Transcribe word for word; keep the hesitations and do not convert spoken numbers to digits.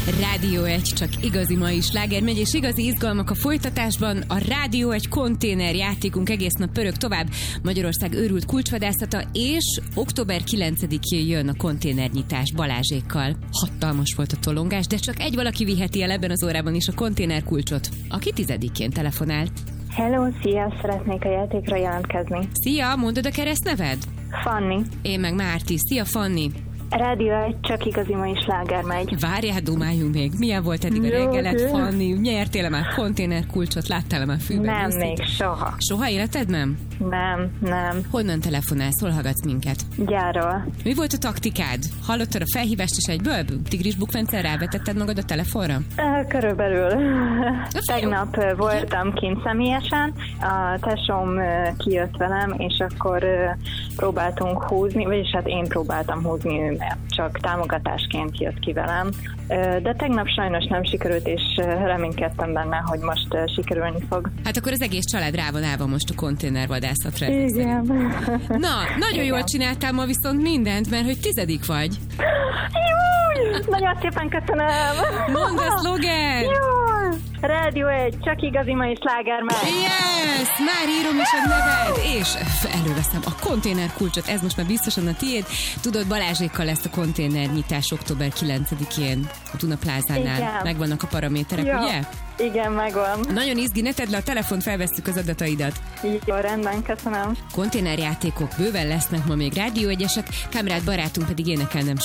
Rádió egy, csak igazi mai sláger megy, és igazi izgalmak a folytatásban. A Rádió egy konténer játékunk egész nap pörög tovább. Magyarország őrült kulcsvadászata, és október kilencedikén jön a konténernyitás Balázsékkal. Hatalmas volt a tolongás, de csak egy valaki viheti el ebben az órában is a konténerkulcsot, aki tizedikén telefonál. Hello, szia! Szeretnék a játékra jelentkezni. Szia, mondod a keresztneved? Fanni. Én meg Márti. Szia, Fanni! Rádió egy, csak igazi mai sláger megy. Várjál, dumáljunk még. Milyen volt eddig a reggelet, Fanni? Nyertél-e már konténerkulcsot? Láttál-e már fűben? Nem, Viszont? még soha. Soha életedben? Nem, nem. Honnan telefonálsz? Hol hallgatsz minket? Gyárról. Mi volt a taktikád? Hallottad a felhívást is egyből? Tigris bukfenccel rávetetted magad a telefonra? Körülbelül. Tegnap voltam kint személyesen, a tesóm kijött velem, és akkor próbáltunk húzni, vagyis hát én próbáltam húzni, ő mert csak támogatásként jött ki velem. De tegnap sajnos nem sikerült, és reménykedtem benne, hogy most sikerülni fog. Hát akkor az egész család rá van állva most a konténervadászatra. Igen. Na, nagyon Igen. jól csináltál ma viszont mindent, mert hogy tizedik vagy. Júj! Nagyon szépen köszönöm! Mondd a szlogent! Júj! Rádió egy, csak igazi mai sláger megy. Yes! Már írom is a neved, és előveszem a konténerkulcsot, ez most már biztosan a tiéd. Tudod, Balázsékkal lesz a konténernyitás október kilencedikén a Duna Plázánál. Igen. Megvannak a paraméterek, ja. Ugye? Igen, megvan. Nagyon izgi, ne tedd le a telefont, felvesszük az adataidat. Jó, rendben, köszönöm. Konténerjátékok bőven lesznek ma még rádióegyesek, Kamrád barátunk pedig énekel nem